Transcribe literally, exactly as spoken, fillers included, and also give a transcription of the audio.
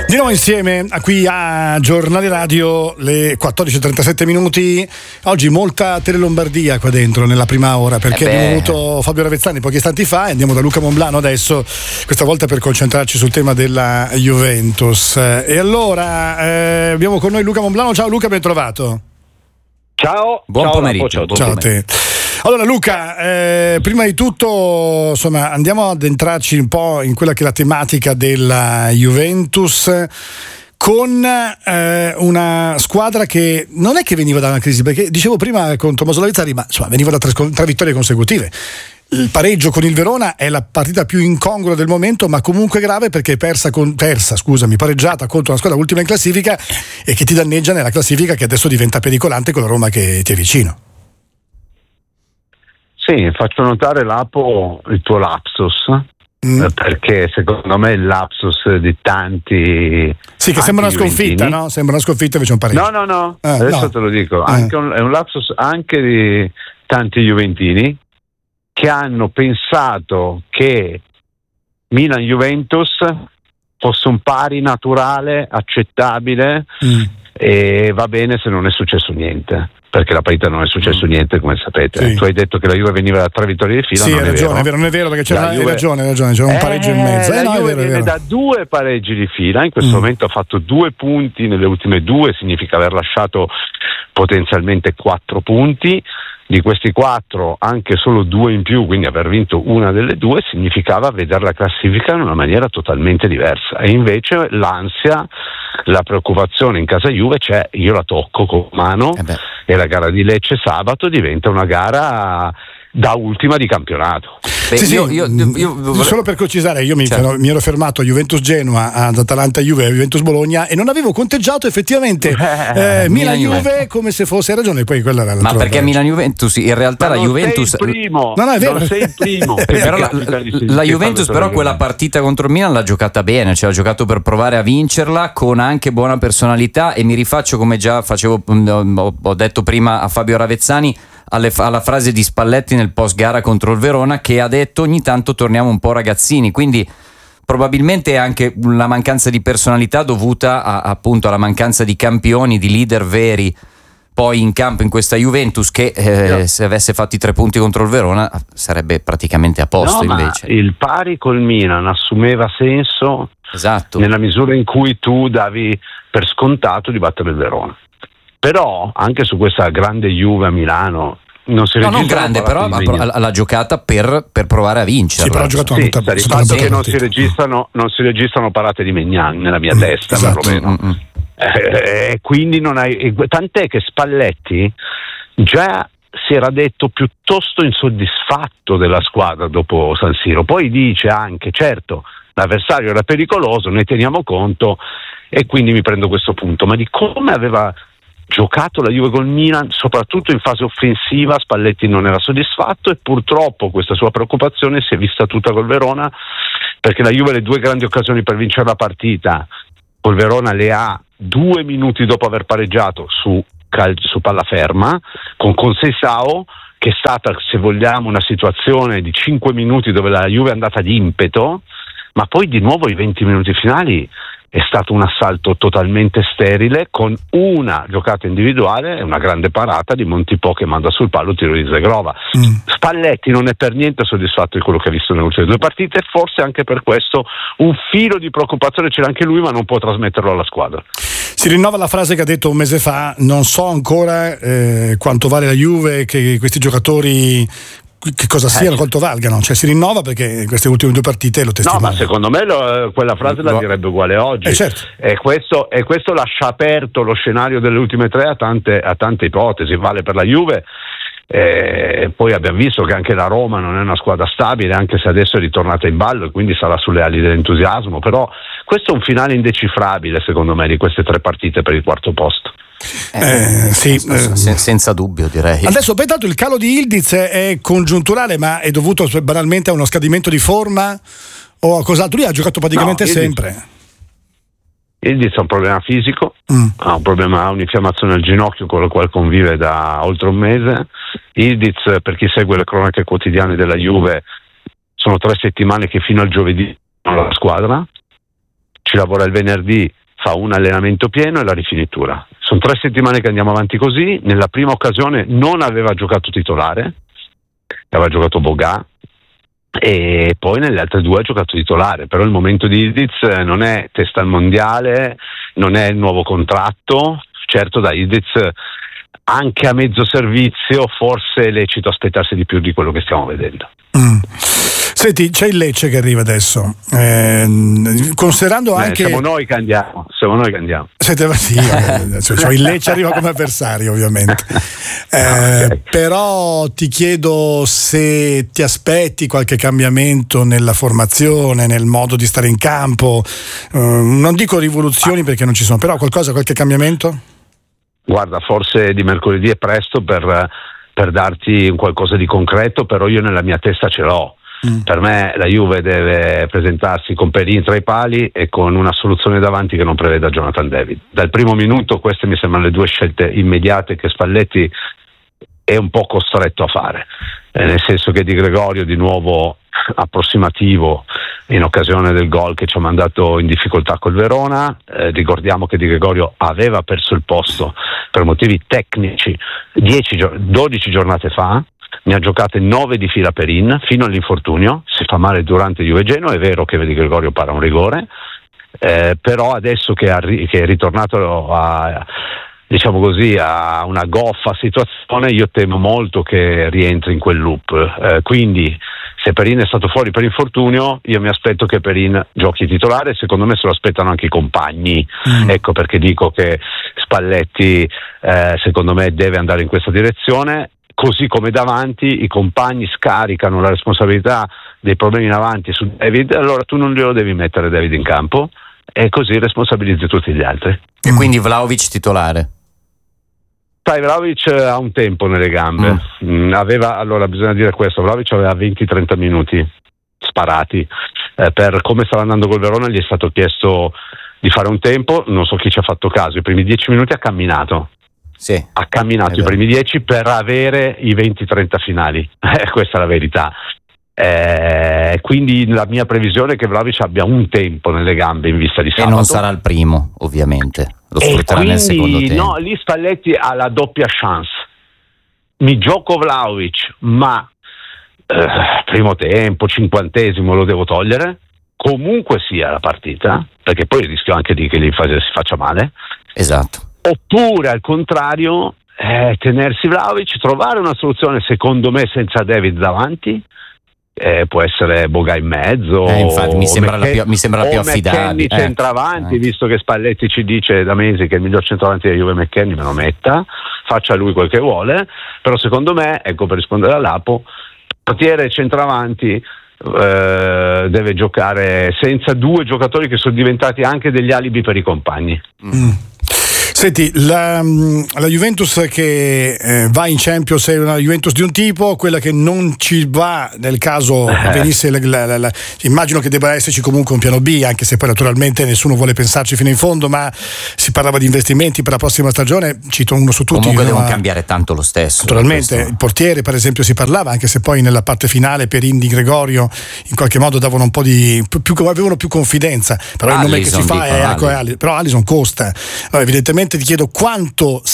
Di nuovo insieme a qui a Giornale Radio, le quattordici e trentasette minuti. Oggi molta Tele Lombardia qua dentro nella prima ora, perché eh abbiamo avuto Fabio Ravezzani pochi istanti fa e andiamo da Luca Monblano adesso, questa volta per concentrarci sul tema della Juventus. E allora eh, abbiamo con noi Luca Monblano. Ciao Luca, ben trovato. Ciao, buon ciao, pomeriggio. ciao, Buon ciao a te. Allora Luca, eh, prima di tutto insomma andiamo ad entrarci un po' in quella che è la tematica della Juventus, con eh, una squadra che non è che veniva da una crisi, perché dicevo prima con Tommaso Lavezzari, ma insomma veniva da tre, tre vittorie consecutive. Il pareggio con il Verona è la partita più incongrua del momento, ma comunque grave, perché è persa, con, persa scusami, pareggiata contro una squadra ultima in classifica e che ti danneggia nella classifica, che adesso diventa pericolante con la Roma che ti è vicino. Sì, faccio notare, Lapo, il tuo lapsus, mm. eh, perché secondo me è il lapsus di tanti. Sì, che sembra una sconfitta, no? Sembra una sconfitta, invece è un pareggio. No, no, no, eh, adesso no. te lo dico, eh. anche un, è un lapsus anche di tanti juventini che hanno pensato che Milan-Juventus fosse un pari naturale, accettabile, mm. e va bene se non è successo niente. Perché la partita non è successo niente, come sapete. Sì. Tu hai detto che la Juve veniva da tre vittorie di fila. Sì, non hai è ragione, vero. è vero, non è vero, perché c'era, la Juve... hai ragione, hai ragione, c'era un eh, pareggio in mezzo. La Eh, no, Juve è vero, è viene vero. da due pareggi di fila, in questo mm. momento ha fatto due punti nelle ultime due, significa aver lasciato potenzialmente quattro punti. Di questi quattro anche solo due in più, quindi aver vinto una delle due significava vedere la classifica in una maniera totalmente diversa, e invece l'ansia, la preoccupazione in casa Juve c'è, io la tocco con mano, eh e la gara di Lecce sabato diventa una gara da ultima di campionato. Beh, sì, io, sì, io, io, io solo per precisare, io mi, certo. mi ero fermato a Juventus Genoa, ad Atalanta Juve, a Juventus Bologna, e non avevo conteggiato effettivamente eh, eh, Milan Juve come se fosse, ragione, poi quella era la ma perché Milan Juventus in realtà ma la non Juventus sei il primo, no, no, è vero. non sei il primo. però la, la, la Juventus però quella partita contro il Milan l'ha giocata bene, cioè ha giocato per provare a vincerla con anche buona personalità, e mi rifaccio, come già facevo, ho, ho detto prima a Fabio Ravezzani, alle, alla frase di Spalletti nel post gara contro il Verona, che ha detto ogni tanto torniamo un po' ragazzini, quindi probabilmente è anche la mancanza di personalità dovuta a, appunto alla mancanza di campioni, di leader veri poi in campo in questa Juventus, che eh, no. se avesse fatto i tre punti contro il Verona sarebbe praticamente a posto. No, invece ma il pari col Milan assumeva senso, esatto, nella misura in cui tu davi per scontato di battere il Verona. Però anche su questa grande Juve a Milano non si no, non grande, però l'ha giocata per, per provare a vincere. Sì, però ha giocato sì, una tutta, il fatto che non si registrano non si registrano parate di Maignan nella mia mm, testa, esatto. perlomeno. Mm-hmm. Eh, eh, quindi non hai, eh, tant'è che Spalletti già si era detto piuttosto insoddisfatto della squadra dopo San Siro. Poi dice anche, certo, l'avversario era pericoloso, ne teniamo conto, e quindi mi prendo questo punto, ma di come aveva giocato la Juve col Milan, soprattutto in fase offensiva, Spalletti non era soddisfatto, e purtroppo questa sua preoccupazione si è vista tutta col Verona, perché la Juve le due grandi occasioni per vincere la partita col Verona le ha due minuti dopo aver pareggiato su, cal- su palla ferma con Conceição, che è stata, se vogliamo, una situazione di cinque minuti dove la Juve è andata di impeto, ma poi di nuovo i venti minuti finali è stato un assalto totalmente sterile, con una giocata individuale e una grande parata di Montipò che manda sul palo il tiro di Zegrova. Mm. Spalletti non è per niente soddisfatto di quello che ha visto nelle ultime due partite, e forse anche per questo un filo di preoccupazione c'era anche lui, ma non può trasmetterlo alla squadra. Si rinnova la frase che ha detto un mese fa: non so ancora eh, quanto vale la Juve, che questi giocatori che cosa siano, eh, quanto valgano, cioè si rinnova, perché queste ultime due partite lo testimoniano. No, ma secondo me lo, quella frase la direbbe uguale oggi, eh, certo. e, questo, e questo lascia aperto lo scenario delle ultime tre a tante, a tante ipotesi. Vale per la Juve, eh, poi abbiamo visto che anche la Roma non è una squadra stabile, anche se adesso è ritornata in ballo e quindi sarà sulle ali dell'entusiasmo, però questo è un finale indecifrabile secondo me di queste tre partite per il quarto posto. Eh, eh, sì, eh, sen- senza dubbio, direi. Adesso poi tanto il calo di Ildiz è congiunturale, ma è dovuto banalmente a uno scadimento di forma o a cos'altro? Lui ha giocato praticamente no, sempre. Ildiz ha un problema fisico, mm. ha un problema, ha un'infiammazione al ginocchio con la quale convive da oltre un mese. Ildiz, per chi segue le cronache quotidiane della Juve, sono tre settimane che fino al giovedì non ha la squadra. ci lavora il venerdì, fa un allenamento pieno e la rifinitura. Sono tre settimane che andiamo avanti così. Nella prima occasione non aveva giocato titolare, aveva giocato Boga, e poi nelle altre due ha giocato titolare. Però il momento di Ildiz non è testa al mondiale, non è il nuovo contratto. Certo, da Ildiz anche a mezzo servizio forse è lecito aspettarsi di più di quello che stiamo vedendo. Mm. Senti, c'è il Lecce che arriva adesso, eh, considerando anche... Eh, siamo noi che andiamo, siamo noi che andiamo. Siete, sì, cioè, cioè, il Lecce arriva come avversario, ovviamente. Eh, okay. Però ti chiedo se ti aspetti qualche cambiamento nella formazione, nel modo di stare in campo. Eh, non dico rivoluzioni perché non ci sono, però qualcosa, qualche cambiamento? Guarda, forse di mercoledì è presto per, per darti qualcosa di concreto, però io nella mia testa ce l'ho. Mm. Per me la Juve deve presentarsi con Perin tra i pali e con una soluzione davanti che non preveda Jonathan David. Dal primo minuto queste mi sembrano le due scelte immediate che Spalletti è un po' costretto a fare, eh, nel senso che Di Gregorio di nuovo approssimativo in occasione del gol che ci ha mandato in difficoltà col Verona. Eh, ricordiamo che Di Gregorio aveva perso il posto per motivi tecnici dieci, dodici giornate fa. Ne ha giocate nove di fila Perin fino all'infortunio, si fa male durante Juve Genoa. È vero che Di Gregorio para un rigore, eh, però adesso che, arri- che è ritornato a, diciamo così, a una goffa situazione, io temo molto che rientri in quel loop, eh, quindi se Perin è stato fuori per infortunio io mi aspetto che Perin giochi titolare. Secondo me se lo aspettano anche i compagni, mm. ecco perché dico che Spalletti eh, secondo me deve andare in questa direzione. Così come davanti i compagni scaricano la responsabilità dei problemi in avanti su David, allora tu non glielo devi mettere David in campo e così responsabilizzi tutti gli altri. E quindi Vlahovic titolare? Sai, Vlahovic ha un tempo nelle gambe, mm. aveva, allora bisogna dire questo, Vlahovic aveva venti trenta minuti sparati, eh, per come stava andando col Verona gli è stato chiesto di fare un tempo, non so chi ci ha fatto caso, i primi dieci minuti ha camminato. Sì, ha camminato i primi dieci per avere i venti trenta finali, eh, questa è la verità. Eh, quindi la mia previsione è che Vlahovic abbia un tempo nelle gambe in vista di sabato. E non sarà il primo, ovviamente, lo sfrutterà quindi, nel secondo tempo. No, lì Spalletti ha la doppia chance. Mi gioco Vlahovic, ma eh, primo tempo, cinquantesimo lo devo togliere, comunque sia la partita, perché poi rischio anche di che gli fa, si faccia male. Esatto. Oppure al contrario eh, tenersi Vlahovic, trovare una soluzione secondo me senza David davanti, eh, può essere Boga in mezzo, eh, infatti mi sembra McKen- la più, mi sembra la più affidabile, eh, centravanti, eh. visto che Spalletti ci dice da mesi che il miglior centravanti della Juve è McKennie, me lo metta, faccia lui quel che vuole. Però secondo me, ecco, per rispondere all'Apo, portiere centravanti eh, deve giocare senza due giocatori che sono diventati anche degli alibi per i compagni. mm. Senti, la, la Juventus che eh, va in Champions è una Juventus di un tipo, quella che non ci va nel caso venisse la, la, la, la, immagino che debba esserci comunque un piano B, anche se poi naturalmente nessuno vuole pensarci fino in fondo, ma si parlava di investimenti per la prossima stagione, cito uno su tutti. Comunque devono ma, cambiare tanto lo stesso. Naturalmente, questo. Il portiere per esempio si parlava, anche se poi nella parte finale per Di Gregorio in qualche modo davano un po' di, più, avevano più confidenza, però Allison, il nome che si fa è, ecco, è Allison, però Allison costa. Allora, evidentemente ti chiedo quanto